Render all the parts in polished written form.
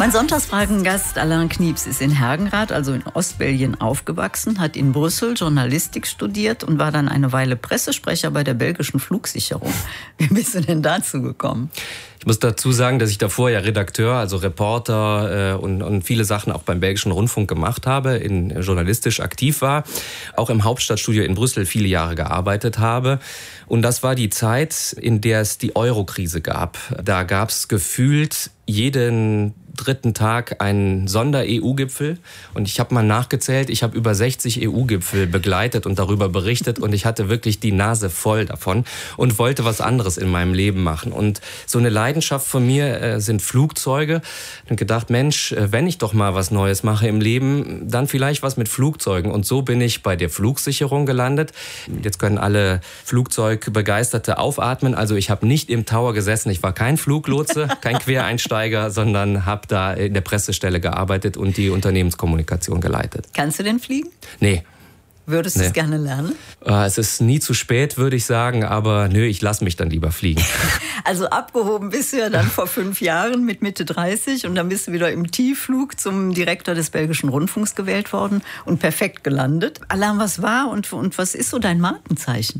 Mein Sonntagsfragengast Alain Knieps ist in Hergenrath, also in Ostbelgien, aufgewachsen, hat in Brüssel Journalistik studiert und war dann eine Weile Pressesprecher bei der belgischen Flugsicherung. Wie bist du denn dazu gekommen? Ich muss dazu sagen, dass ich davor ja Redakteur, also Reporter und viele Sachen auch beim Belgischen Rundfunk gemacht habe, journalistisch aktiv war, auch im Hauptstadtstudio in Brüssel viele Jahre gearbeitet habe. Und das war die Zeit, in der es die Euro-Krise gab. Da gab es gefühlt jeden dritten Tag einen Sonder-EU-Gipfel. Und ich habe mal nachgezählt, ich habe über 60 EU-Gipfel begleitet und darüber berichtet. Und ich hatte wirklich die Nase voll davon und wollte was anderes in meinem Leben machen. Und so eine Leidenschaft von mir sind Flugzeuge. Ich habe gedacht, Mensch, wenn ich doch mal was Neues mache im Leben, dann vielleicht was mit Flugzeugen. Und so bin ich bei der Flugsicherung gelandet. Jetzt können alle Flugzeugbegeisterte aufatmen. Also ich habe nicht im Tower gesessen. Ich war kein Fluglotse, kein Quereinsteiger, sondern habe da in der Pressestelle gearbeitet und die Unternehmenskommunikation geleitet. Kannst du denn fliegen? Nee. Würdest du es gerne lernen? Es ist nie zu spät, würde ich sagen, aber ich lasse mich dann lieber fliegen. Also abgehoben bist du ja dann vor 5 Jahren mit Mitte 30 und dann bist du wieder im Tiefflug zum Direktor des Belgischen Rundfunks gewählt worden und perfekt gelandet. Alain, was war und was ist so dein Markenzeichen?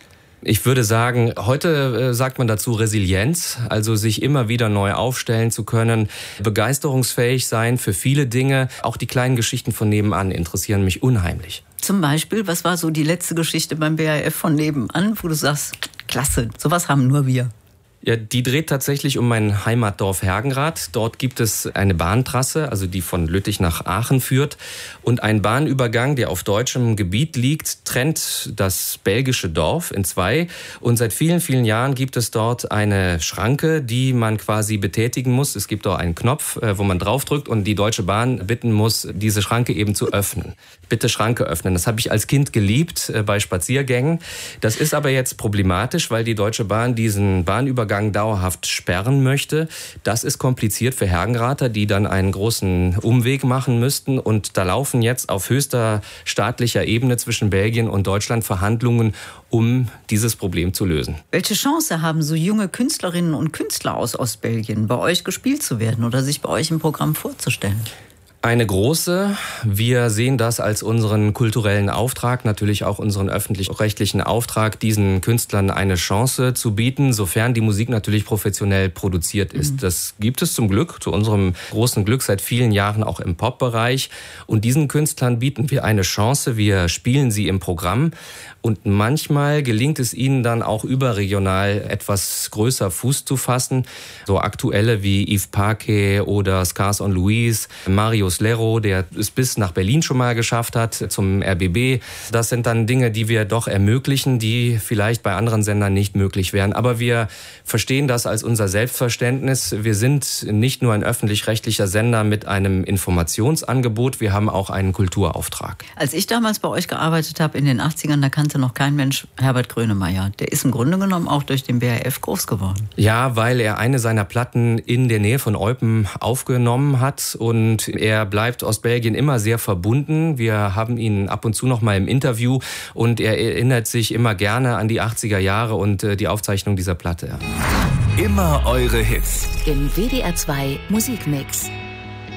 Ich würde sagen, heute sagt man dazu Resilienz, also sich immer wieder neu aufstellen zu können, begeisterungsfähig sein für viele Dinge. Auch die kleinen Geschichten von nebenan interessieren mich unheimlich. Zum Beispiel, was war so die letzte Geschichte beim BAF von nebenan, wo du sagst, klasse, sowas haben nur wir? Ja, die dreht tatsächlich um mein Heimatdorf Hergenrath. Dort gibt es eine Bahntrasse, also die von Lüttich nach Aachen führt. Und ein Bahnübergang, der auf deutschem Gebiet liegt, trennt das belgische Dorf in 2. Und seit vielen, vielen Jahren gibt es dort eine Schranke, die man quasi betätigen muss. Es gibt auch einen Knopf, wo man draufdrückt und die Deutsche Bahn bitten muss, diese Schranke eben zu öffnen. Bitte Schranke öffnen. Das habe ich als Kind geliebt bei Spaziergängen. Das ist aber jetzt problematisch, weil die Deutsche Bahn diesen Bahnübergang dauerhaft sperren möchte. Das ist kompliziert für Hergenrather, die dann einen großen Umweg machen müssten. Und da laufen jetzt auf höchster staatlicher Ebene zwischen Belgien und Deutschland Verhandlungen, um dieses Problem zu lösen. Welche Chance haben so junge Künstlerinnen und Künstler aus Ostbelgien, bei euch gespielt zu werden oder sich bei euch im Programm vorzustellen? Eine große. Wir sehen das als unseren kulturellen Auftrag, natürlich auch unseren öffentlich-rechtlichen Auftrag, diesen Künstlern eine Chance zu bieten, sofern die Musik natürlich professionell produziert ist. Das gibt es zum Glück, zu unserem großen Glück seit vielen Jahren auch im Pop-Bereich. Und diesen Künstlern bieten wir eine Chance. Wir spielen sie im Programm. Und manchmal gelingt es ihnen dann auch überregional etwas größer Fuß zu fassen. So aktuelle wie Yves Paquet oder Scars on Louise, Marius Lero, der es bis nach Berlin schon mal geschafft hat, zum RBB. Das sind dann Dinge, die wir doch ermöglichen, die vielleicht bei anderen Sendern nicht möglich wären. Aber wir verstehen das als unser Selbstverständnis. Wir sind nicht nur ein öffentlich-rechtlicher Sender mit einem Informationsangebot, wir haben auch einen Kulturauftrag. Als ich damals bei euch gearbeitet habe in den 80ern, da kannte noch kein Mensch Herbert Grönemeyer. Der ist im Grunde genommen auch durch den BAF groß geworden. Ja, weil er eine seiner Platten in der Nähe von Eupen aufgenommen hat und er bleibt Ostbelgien immer sehr verbunden. Wir haben ihn ab und zu noch mal im Interview und er erinnert sich immer gerne an die 80er Jahre und die Aufzeichnung dieser Platte. Immer eure Hits. Im WDR 2 Musikmix.